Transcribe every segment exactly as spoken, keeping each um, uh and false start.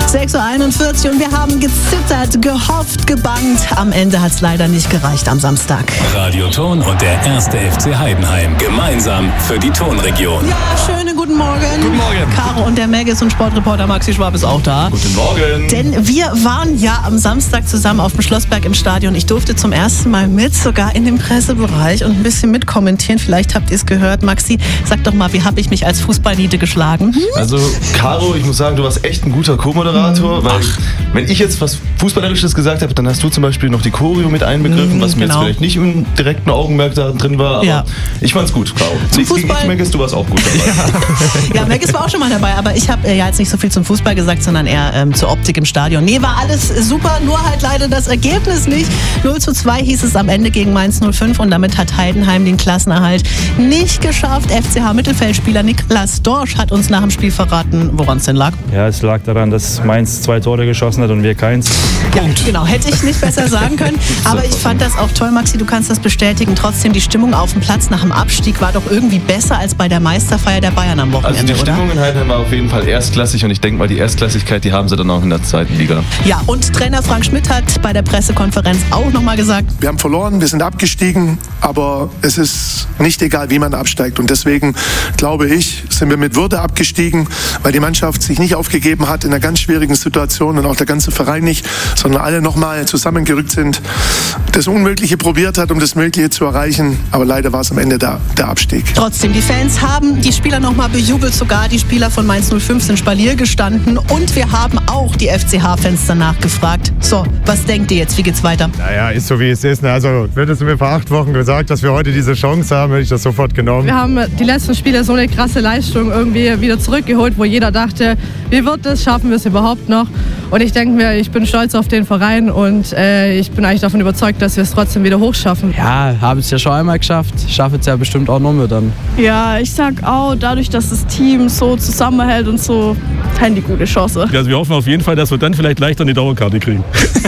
sechs Uhr einundvierzig und wir haben gezittert, gehofft, gebangt. Am Ende hat es leider nicht gereicht am Samstag. Radio Ton und der erste F C Heidenheim. Gemeinsam für die Tonregion. Ja, schönen guten Morgen. Guten Morgen. Caro und der Megis und Sportreporter Maxi Schwab ist auch da. Guten Morgen. Denn wir waren ja am Samstag zusammen auf dem Schlossberg im Stadion. Ich durfte zum ersten Mal mit, sogar in dem Pressebereich und ein bisschen mitkommentieren. Vielleicht habt ihr es gehört. Maxi, sag doch mal, wie habe ich mich als Fußballniete geschlagen? Hm? Also, Caro, ich muss sagen, du warst echt ein guter Co-Moderator, weil Ach. wenn ich jetzt was Fußballerisches gesagt habe, dann hast du zum Beispiel noch die Choreo mit einbegriffen, Mhm, was mir genau. jetzt vielleicht nicht im direkten Augenmerk da drin war, aber Ja. ich fand's gut, Caro. Zum Nichts gegen Fußball- dich, Megis, du warst auch gut dabei. Ja, Megis war auch schon mal dabei, aber ich habe äh, ja jetzt nicht so viel zum Fußball gesagt, sondern eher ähm, zur Optik im Stadion. Nee, war alles super, nur halt leider das Ergebnis nicht. null zu zwei hieß es am Ende gegen Mainz null fünf und damit hat Heidenheim den Klassenerhalt nicht geschafft. F C H-Mittelfeldspieler Niklas Dorsch hat uns nach dem Spiel verraten, woran es denn lag. Ja, es lag daran, dass Mainz zwei Tore geschossen hat und wir keins. Ja, genau, hätte ich nicht besser sagen können. Aber ich fand das auch toll, Maxi, du kannst das bestätigen. Trotzdem, die Stimmung auf dem Platz nach dem Abstieg war doch irgendwie besser als bei der Meisterfeier der Bayern am Also Wochenende, die oder? Stimmung in Heidenheim war auf jeden Fall erstklassig und ich denke mal, die Erstklassigkeit, die haben sie dann auch in der zweiten Liga. Ja, und Trainer Frank Schmidt hat bei der Pressekonferenz auch nochmal gesagt, Wir haben verloren, wir sind abgestiegen, aber es ist nicht egal, wie man absteigt. Und deswegen, glaube ich, sind wir mit Würde abgestiegen, weil die Mannschaft sich nicht aufgegeben hat in einer ganz schwierigen Situation und auch der ganze Verein nicht, sondern alle nochmal zusammengerückt sind, das Unmögliche probiert hat, um das Mögliche zu erreichen. Aber leider war es am Ende der, der Abstieg. trotzdem, die Fans haben die Spieler nochmal bejubelt, sogar die Spieler von Mainz null fünf sind Spalier gestanden und wir haben auch die F C H-Fans danach gefragt. So, was denkt ihr jetzt, wie geht's weiter? Naja, ist so wie es ist. Also, hättest du mir vor acht Wochen gesagt, dass wir heute diese Chance haben, hätte ich das sofort genommen. Wir haben die letzten Spiele so eine krasse Leistung irgendwie wieder zurückgeholt, wo jeder dachte, wie wird es, schaffen wir es überhaupt noch? Und ich denke mir, ich bin stolz auf den Verein und äh, ich bin eigentlich davon überzeugt, dass wir es trotzdem wieder hochschaffen. Ja, habe es ja schon einmal geschafft. Schaffe es ja bestimmt auch noch mit dann. Ja, ich sag auch, dadurch, dass das Team so zusammenhält und so, haben die gute Chance. Also wir hoffen auf jeden Fall, dass wir dann vielleicht leichter eine Dauerkarte kriegen.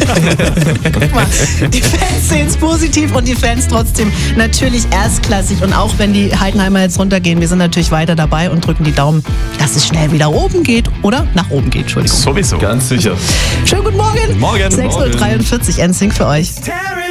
Guck mal, die Fans sehen es positiv und die Fans trotzdem natürlich erstklassig. Und auch wenn die Heidenheimer jetzt runtergehen, wir sind natürlich weiter dabei und drücken die Daumen, dass es schnell wieder oben geht oder nach oben geht. Entschuldigung. Sowieso. Ganz sicher. Schönen guten Morgen. Morgen. sechs Uhr dreiundvierzig, N Sync für euch.